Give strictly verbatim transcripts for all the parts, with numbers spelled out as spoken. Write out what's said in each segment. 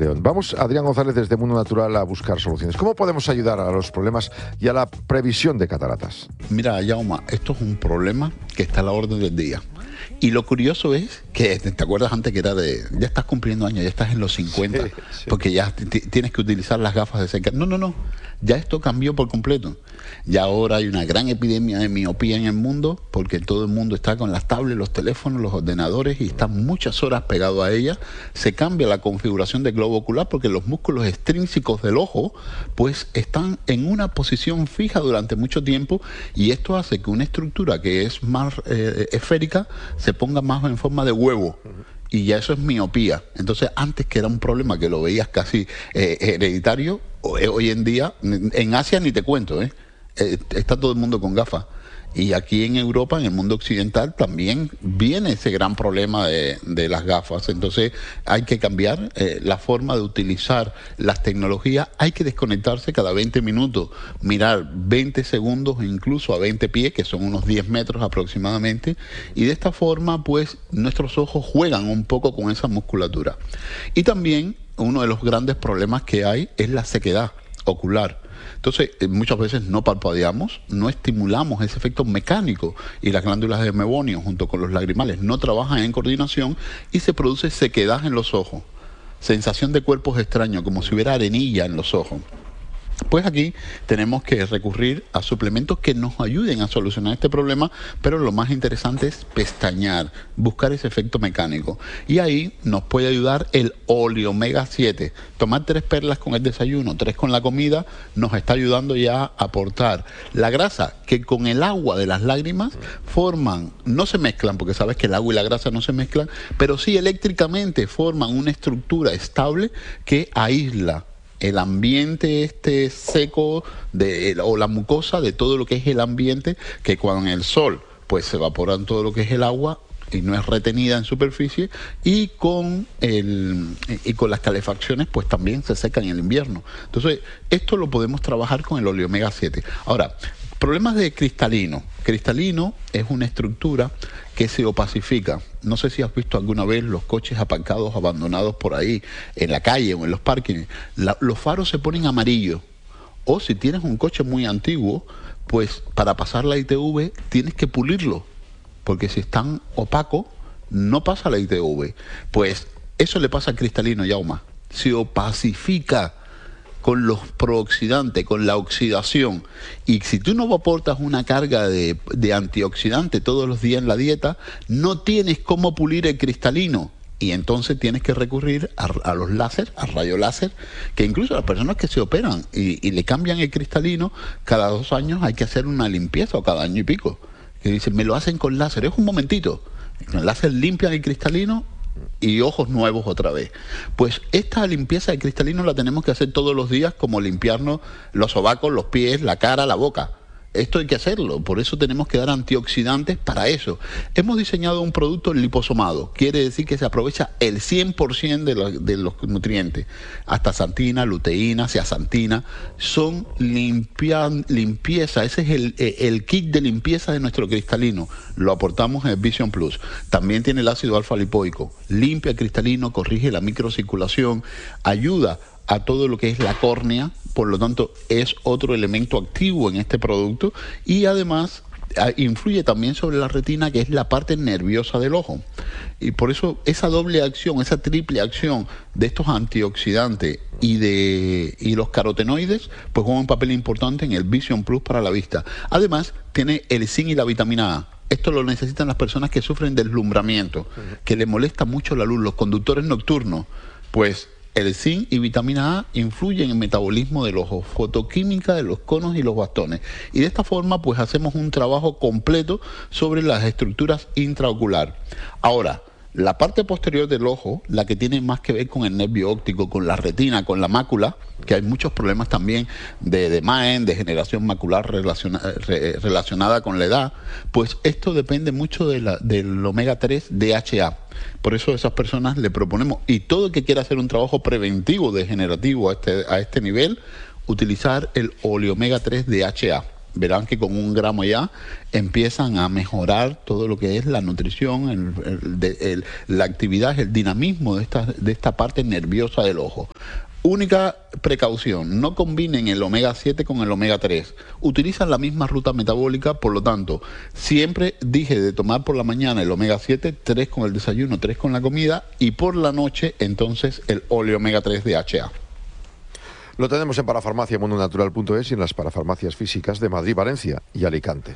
León. Vamos, Adrián González, desde Mundo Natural a buscar soluciones. ¿Cómo podemos ayudar a los problemas y a la previsión de cataratas? Mira, Jaume, esto es un problema que está a la orden del día. Y lo curioso es que, ¿te acuerdas antes que era de, ya estás cumpliendo años, ya estás en los cincuenta, sí, sí. Porque ya tienes que utilizar las gafas de cerca? No, no, no, ya esto cambió por completo. Ya ahora hay una gran epidemia de miopía en el mundo, porque todo el mundo está con las tablets, los teléfonos, los ordenadores y está muchas horas pegado a ellas. Se cambia la configuración del globo ocular porque los músculos extrínsecos del ojo pues están en una posición fija durante mucho tiempo, y esto hace que una estructura que es más eh, esférica se ponga más en forma de huevo. Y ya eso es miopía. Entonces, antes, que era un problema que lo veías casi eh, hereditario, hoy en día, en Asia ni te cuento, ¿eh? Eh, está todo el mundo con gafas. Y aquí en Europa, en el mundo occidental, también viene ese gran problema de, de las gafas. Entonces hay que cambiar eh, la forma de utilizar las tecnologías. Hay que desconectarse cada veinte minutos, mirar veinte segundos, incluso a veinte pies, que son unos diez metros aproximadamente. Y de esta forma, pues, nuestros ojos juegan un poco con esa musculatura. Y también uno de los grandes problemas que hay es la sequedad ocular. Entonces, muchas veces no parpadeamos, no estimulamos ese efecto mecánico, y las glándulas de mebonio junto con los lagrimales no trabajan en coordinación y se produce sequedad en los ojos, sensación de cuerpos extraños, como si hubiera arenilla en los ojos. Pues aquí tenemos que recurrir a suplementos que nos ayuden a solucionar este problema, pero lo más interesante es pestañear, buscar ese efecto mecánico. Y ahí nos puede ayudar el Oli Omega siete. Tomar tres perlas con el desayuno, tres con la comida, nos está ayudando ya a aportar la grasa que con el agua de las lágrimas forman, no se mezclan, porque sabes que el agua y la grasa no se mezclan, pero sí eléctricamente forman una estructura estable que aísla el ambiente este seco de, o la mucosa de todo lo que es el ambiente, que con el sol pues se evaporan todo lo que es el agua y no es retenida en superficie, y con el y con las calefacciones pues también se seca en el invierno. Entonces esto lo podemos trabajar con el Oli Omega siete. Ahora, problemas de cristalino. Cristalino es una estructura que se opacifica. No sé si has visto alguna vez los coches aparcados, abandonados por ahí, en la calle o en los parkings. La, los faros se ponen amarillos. O si tienes un coche muy antiguo, pues para pasar la I T V tienes que pulirlo, porque si están opacos, no pasa la I T V. Pues eso le pasa al cristalino, Jaume. Se opacifica con los prooxidantes, con la oxidación. Y si tú no aportas una carga de, de antioxidante todos los días en la dieta, no tienes cómo pulir el cristalino. Y entonces tienes que recurrir a, a los láser, a rayo láser, que incluso las personas que se operan y, y le cambian el cristalino, cada dos años hay que hacer una limpieza, o cada año y pico. Que dicen, me lo hacen con láser. Es un momentito. Con el láser limpian el cristalino y ojos nuevos otra vez. Pues esta limpieza de cristalino la tenemos que hacer todos los días, como limpiarnos los sobacos, los pies, la cara, la boca. Esto hay que hacerlo, por eso tenemos que dar antioxidantes para eso. Hemos diseñado un producto liposomado, quiere decir que se aprovecha el cien por ciento de, lo, de los nutrientes. Astaxantina, luteína, zeaxantina, son limpia, limpieza, ese es el, el kit de limpieza de nuestro cristalino. Lo aportamos en el Vision Plus. También tiene el ácido alfa lipoico, limpia el cristalino, corrige la microcirculación, ayuda a todo lo que es la córnea, por lo tanto es otro elemento activo en este producto, y además influye también sobre la retina, que es la parte nerviosa del ojo. Y por eso esa doble acción, esa triple acción de estos antioxidantes y de y los carotenoides, pues juegan un papel importante en el Vision Plus para la vista. Además tiene el zinc y la vitamina A. Esto lo necesitan las personas que sufren de deslumbramiento, que les molesta mucho la luz, los conductores nocturnos. Pues el zinc y vitamina A influyen en el metabolismo del ojo, fotoquímica de los conos y los bastones. Y de esta forma pues hacemos un trabajo completo sobre las estructuras intraocular. Ahora, la parte posterior del ojo, la que tiene más que ver con el nervio óptico, con la retina, con la mácula, que hay muchos problemas también de, de M A E N, degeneración macular relaciona, re, relacionada con la edad, pues esto depende mucho de la, del omega tres D H A. Por eso a esas personas le proponemos, y todo el que quiera hacer un trabajo preventivo degenerativo a este, a este nivel, utilizar el Oli Omega tres D H A. Verán que con un gramo ya empiezan a mejorar todo lo que es la nutrición, el, el, el, la actividad, el dinamismo de esta, de esta parte nerviosa del ojo. Única precaución, no combinen el omega siete con el omega tres. Utilizan la misma ruta metabólica, por lo tanto, siempre dije de tomar por la mañana el omega siete, tres con el desayuno, tres con la comida, y por la noche, entonces, el óleo omega tres de H A. Lo tenemos en parafarmacia mundo natural punto es y en las parafarmacias físicas de Madrid, Valencia y Alicante.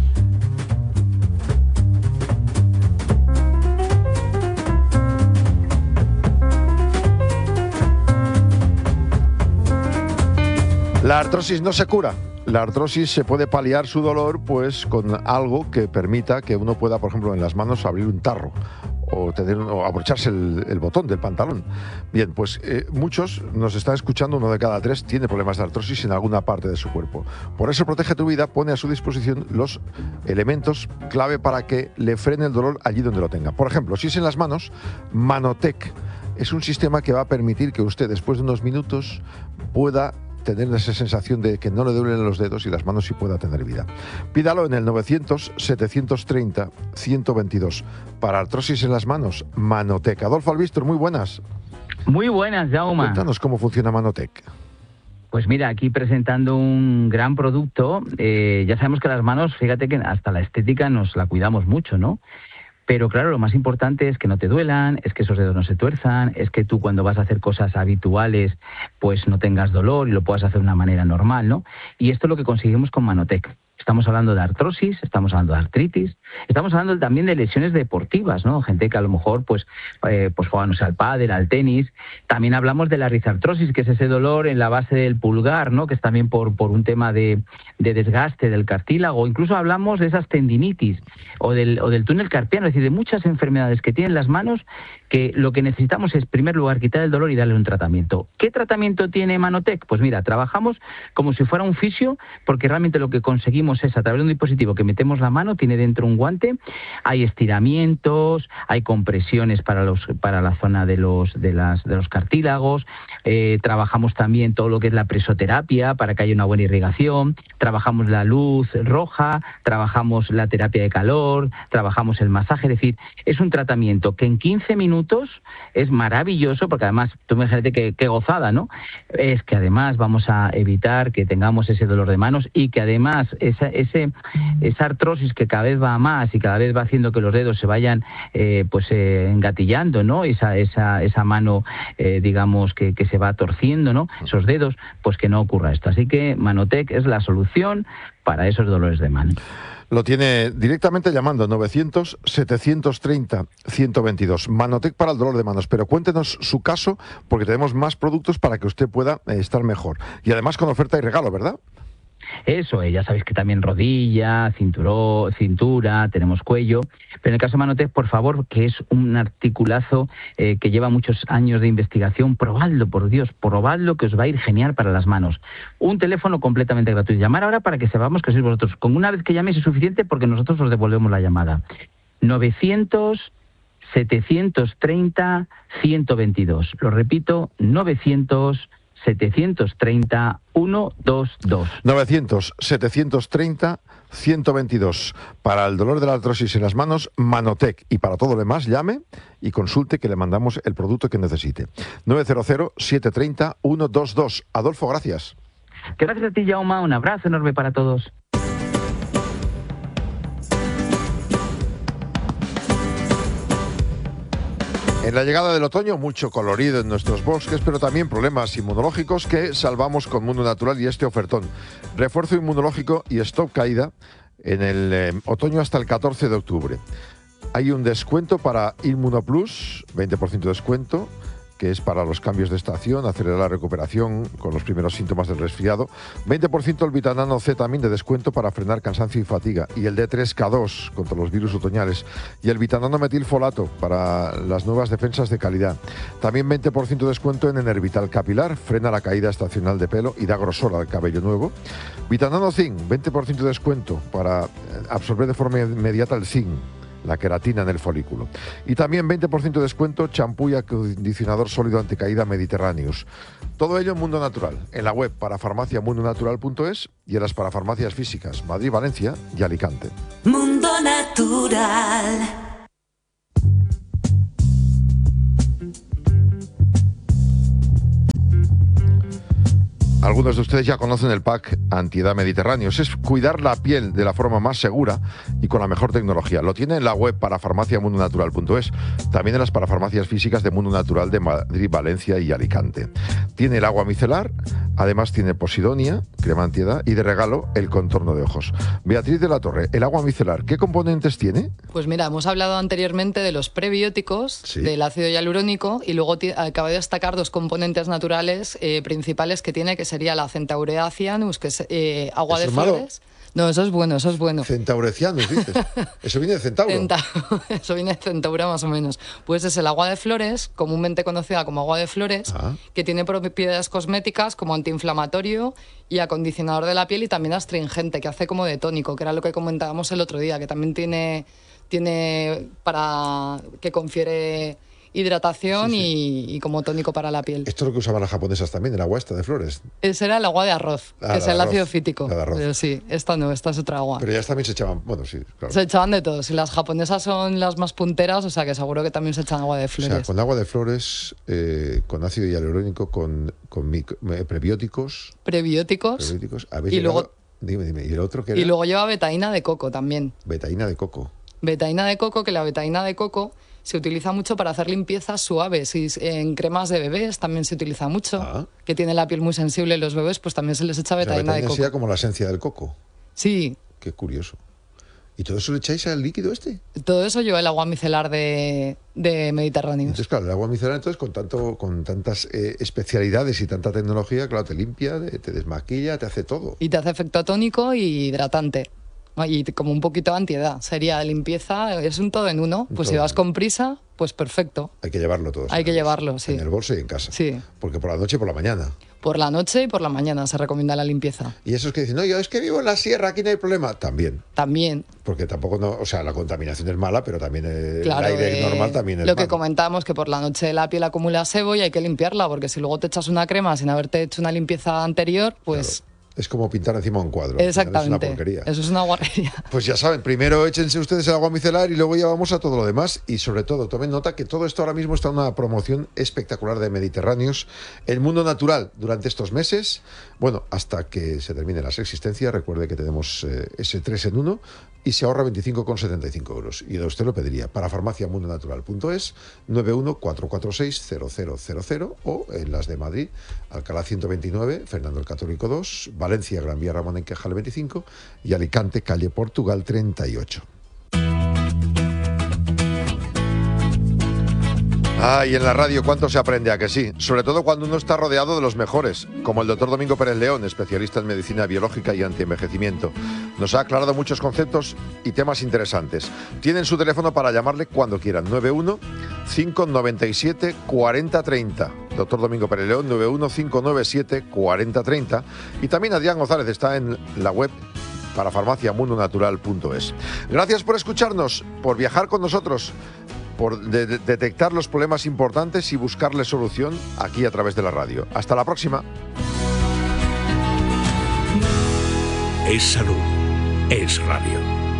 La artrosis no se cura. La artrosis se puede paliar su dolor pues con algo que permita que uno pueda, por ejemplo, en las manos abrir un tarro o, tener, o abrocharse el, el botón del pantalón. Bien, pues eh, muchos nos están escuchando, uno de cada tres tiene problemas de artrosis en alguna parte de su cuerpo. Por eso Protege tu Vida pone a su disposición los elementos clave para que le frene el dolor allí donde lo tenga. Por ejemplo, si es en las manos, Manotec es un sistema que va a permitir que usted después de unos minutos pueda tener esa sensación de que no le duelen los dedos y las manos sí pueda tener vida. Pídalo en el novecientos, setecientos treinta, ciento veintidós. Para artrosis en las manos, Manotec. Adolfo Albistor, muy buenas. Muy buenas, Jaume. Cuéntanos cómo funciona Manotec. Pues mira, aquí presentando un gran producto. Eh, ya sabemos que las manos, fíjate que hasta la estética nos la cuidamos mucho, ¿no? Pero claro, lo más importante es que no te duelan, es que esos dedos no se tuerzan, es que tú cuando vas a hacer cosas habituales pues no tengas dolor y lo puedas hacer de una manera normal, ¿no? Y esto es lo que conseguimos con Manotec. Estamos hablando de artrosis, estamos hablando de artritis, estamos hablando también de lesiones deportivas, ¿no? Gente que a lo mejor pues, eh, pues juega, no sé, al pádel, al tenis. También hablamos de la rizartrosis, que es ese dolor en la base del pulgar, ¿no? Que es también por, por un tema de, de desgaste del cartílago. Incluso hablamos de esas tendinitis o del, o del túnel carpiano, es decir, de muchas enfermedades que tienen las manos que lo que necesitamos es, en primer lugar, quitar el dolor y darle un tratamiento. ¿Qué tratamiento tiene Manotec? Pues mira, trabajamos como si fuera un fisio, porque realmente lo que conseguimos es, a través de un dispositivo que metemos la mano, tiene dentro un guante, hay estiramientos, hay compresiones para los para la zona de los de las de los cartílagos, eh, trabajamos también todo lo que es la presoterapia para que haya una buena irrigación, trabajamos la luz roja, trabajamos la terapia de calor, trabajamos el masaje, es decir, es un tratamiento que en quince minutos es maravilloso, porque además, tú imagínate qué, qué gozada, ¿no? Es que además vamos a evitar que tengamos ese dolor de manos y que además esa, ese, esa artrosis que cada vez va más y cada vez va haciendo que los dedos se vayan eh, pues eh, engatillando, ¿no? Esa, esa, esa mano, eh, digamos, que, que se va torciendo, ¿no? Esos dedos, pues que no ocurra esto. Así que Manotec es la solución para esos dolores de mano. Lo tiene directamente llamando novecientos, setecientos treinta, ciento veintidós. Manotec para el dolor de manos. Pero cuéntenos su caso, porque tenemos más productos para que usted pueda eh, estar mejor. Y además con oferta y regalo, ¿verdad? Eso, eh, ya sabéis que también rodilla, cinturó, cintura, tenemos cuello. Pero en el caso de Manotec, por favor, que es un articulazo eh, que lleva muchos años de investigación, probadlo, por Dios, probadlo, que os va a ir genial para las manos. Un teléfono completamente gratuito. Llamar ahora para que sepamos que sois vosotros. Con una vez que llaméis es suficiente, porque nosotros os devolvemos la llamada. novecientos, setecientos treinta, ciento veintidós. Lo repito, novecientos, setecientos treinta, ciento veintidós. novecientos, setecientos treinta, ciento veintidós. Para el dolor de la artrosis en las manos, Manotec. Y para todo lo demás, llame y consulte, que le mandamos el producto que necesite. nueve cero cero, siete tres cero, ciento veintidós. Adolfo, gracias. Gracias a ti, Jaume. Un abrazo enorme para todos. En la llegada del otoño, mucho colorido en nuestros bosques, pero también problemas inmunológicos que salvamos con Mundo Natural y este ofertón. Refuerzo inmunológico y stop caída en el eh, otoño hasta el catorce de octubre. Hay un descuento para Inmunoplus, veinte por ciento de descuento, que es para los cambios de estación, acelerar la recuperación con los primeros síntomas del resfriado. veinte por ciento el Vitanano C también de descuento para frenar cansancio y fatiga. Y el D tres K dos contra los virus otoñales. Y el Vitanano metilfolato para las nuevas defensas de calidad. También veinte por ciento de descuento en Enervital Capilar, frena la caída estacional de pelo y da grosor al cabello nuevo. Vitanano Zinc, veinte por ciento de descuento para absorber de forma inmediata el zinc, la queratina en el folículo. Y también veinte por ciento de descuento champú y acondicionador sólido anticaída Mediterráneos. Todo ello en Mundo Natural, en la web parafarmacia mundo natural punto es y en las parafarmacias físicas Madrid, Valencia y Alicante. Mundo Natural. Algunos de ustedes ya conocen el pack Antiedad Mediterráneos. Es cuidar la piel de la forma más segura y con la mejor tecnología. Lo tiene en la web parafarmacia mundo natural punto es, también en las parafarmacias físicas de Mundo Natural de Madrid, Valencia y Alicante. Tiene el agua micelar, además tiene posidonia, crema antiedad, y de regalo el contorno de ojos. Beatriz de la Torre, el agua micelar, ¿qué componentes tiene? Pues mira, hemos hablado anteriormente de los prebióticos, sí, del ácido hialurónico, y luego acabo de destacar dos componentes naturales eh, principales que tiene, que sería la Centaurea cyanus, que es eh, agua de flores. No, eso es bueno, eso es bueno. Centaurecianus, dices. Eso viene de centauro. Centauro. Eso viene de centaura más o menos. Pues es el agua de flores, comúnmente conocida como agua de flores, ah. que tiene propiedades cosméticas como antiinflamatorio y acondicionador de la piel y también astringente, que hace como de tónico, que era lo que comentábamos el otro día, que también tiene, tiene para que confiere hidratación sí, sí. Y, y como tónico para la piel. Esto es lo que usaban las japonesas también, el agua esta de flores. Ese era el agua de arroz, ah, que es el arroz, ácido fítico. La de arroz. Pero sí, esta no, esta es otra agua. Pero ya también se echaban, bueno, sí, claro. Se echaban de todo. Si las japonesas son las más punteras, o sea que seguro que también se echan agua de flores. O sea, con agua de flores, eh, con ácido hialurónico, con, con micro, eh, prebióticos. Prebióticos. Prebióticos. ¿Habéis y llegado? luego, dime, dime. ¿Y el otro qué era? Y luego lleva betaína de coco también. Betaína de coco. Betaína de coco, que la betaína de coco se utiliza mucho para hacer limpiezas suaves y en cremas de bebés también se utiliza mucho, ah. que tiene la piel muy sensible los bebés, pues también se les echa betaína, o sea, betaína de coco. sería como la esencia del coco. Sí. Qué curioso. ¿Y todo eso le echáis al líquido este? Todo eso lleva el agua micelar de, de Mediterráneo. Entonces, claro, el agua micelar, entonces, con tanto con tantas eh, especialidades y tanta tecnología, claro, te limpia, te desmaquilla, te hace todo. Y te hace efecto tónico y hidratante. Y como un poquito de antiedad. Sería limpieza, es un todo en uno. Pues todo si vas con prisa, pues perfecto. Hay que llevarlo todo. Hay que llevarlo, sí. En el bolso y en casa. Sí. Porque por la noche y por la mañana. Por la noche y por la mañana se recomienda la limpieza. Y esos que dicen, no, yo es que vivo en la sierra, aquí no hay problema. También. También. Porque tampoco, no, o sea, la contaminación es mala, pero también el claro, aire eh, normal también es Lo malo. que comentábamos, que por la noche la piel acumula sebo y hay que limpiarla, porque si luego te echas una crema sin haberte hecho una limpieza anterior, pues... Claro. Es como pintar encima un cuadro. Exactamente. Es una porquería. Eso es una guarrería. Pues ya saben, primero échense ustedes el agua micelar y luego ya vamos a todo lo demás. Y sobre todo, tomen nota que todo esto ahora mismo está en una promoción espectacular de Mediterráneos. El Mundo Natural durante estos meses, bueno, hasta que se termine las existencias. Recuerde que tenemos eh, ese tres en uno y se ahorra veinticinco con setenta y cinco euros. Y de usted lo pediría para farmacia mundo natural punto es, nueve uno cuatro cuatro seis cero cero cero cero o en las de Madrid, Alcalá ciento veintinueve, Fernando el Católico dos, Valencia, Gran Vía Ramón Enquejale veinticinco y Alicante, calle Portugal treinta y ocho. Ah, y en la radio cuánto se aprende, a que sí, sobre todo cuando uno está rodeado de los mejores, como el doctor Domingo Pérez León, especialista en medicina biológica y antienvejecimiento. Nos ha aclarado muchos conceptos y temas interesantes. Tienen su teléfono para llamarle cuando quieran, nueve uno cinco nueve siete cuatro cero tres cero. Doctor Domingo Pérez León, nueve uno cinco nueve siete cuatro cero tres cero. Y también Adrián González está en la web para farmacia mundo natural punto es. Gracias por escucharnos, por viajar con nosotros, por de- de- detectar los problemas importantes y buscarle solución aquí a través de la radio. Hasta la próxima. Es salud, es radio.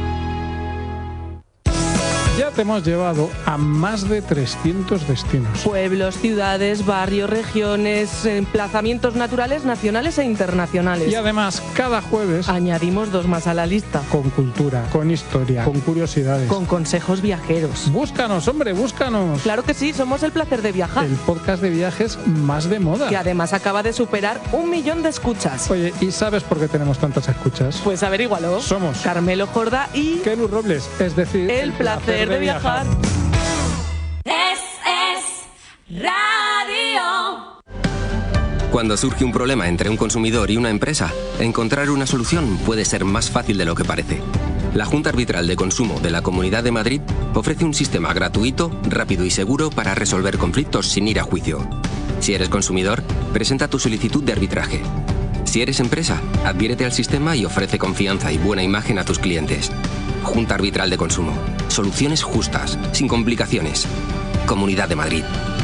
Ya te hemos llevado a más de trescientos destinos. Pueblos, ciudades, barrios, regiones, emplazamientos naturales nacionales e internacionales. Y además, cada jueves añadimos dos más a la lista. Con cultura, con historia, con curiosidades, con consejos viajeros. Búscanos, hombre, búscanos. Claro que sí, somos El Placer de Viajar. El podcast de viajes más de moda. Que además acaba de superar un millón de escuchas. Oye, ¿y sabes por qué tenemos tantas escuchas? Pues averígualo. Somos Carmelo Jordá y Kelu Robles, es decir, El, placer, placer de, de viajar. Es, es radio. Cuando surge un problema entre un consumidor y una empresa, encontrar una solución puede ser más fácil de lo que parece. La Junta Arbitral de Consumo de la Comunidad de Madrid ofrece un sistema gratuito, rápido y seguro para resolver conflictos sin ir a juicio. Si eres consumidor, presenta tu solicitud de arbitraje. Si eres empresa, adhiérete al sistema y ofrece confianza y buena imagen a tus clientes. Junta Arbitral de Consumo. Soluciones justas, sin complicaciones. Comunidad de Madrid.